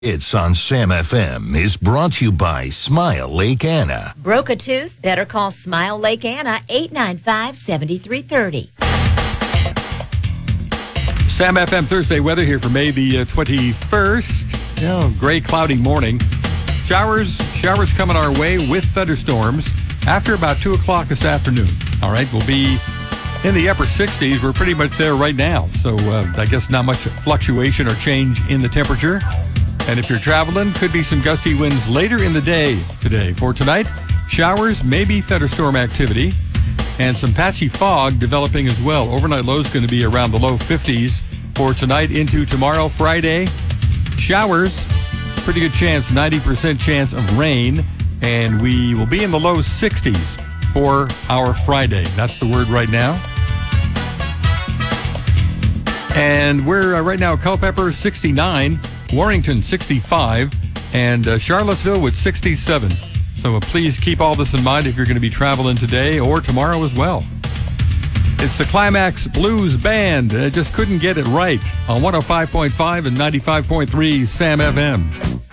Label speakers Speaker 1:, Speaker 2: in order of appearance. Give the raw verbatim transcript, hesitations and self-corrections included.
Speaker 1: It's on Sam F M is brought to you by Smile Lake Anna.
Speaker 2: Broke a tooth? Better call Smile Lake Anna, eight nine five, seven three three zero.
Speaker 3: Sam F M Thursday weather here for May the uh, twenty-first. You know, gray, cloudy morning. Showers, showers coming our way with thunderstorms after about two o'clock this afternoon. All right, we'll be in the upper sixties. We're pretty much there right now. So uh, I guess not much fluctuation or change in the temperature. And if you're traveling, could be some gusty winds later in the day today. For tonight, showers, maybe thunderstorm activity, and some patchy fog developing as well. Overnight low is going to be around the low fifties for tonight into tomorrow, Friday. Showers, pretty good chance, ninety percent chance of rain, and we will be in the low sixties for our Friday. That's the word right now. And we're uh, right now Culpeper sixty-nine, Warrington sixty-five, and uh, Charlottesville with sixty-seven. So uh, please keep all this in mind if you're going to be traveling today or tomorrow as well. It's the Climax Blues Band. Uh, just couldn't get it right on one oh five point five and ninety-five point three Sam F M.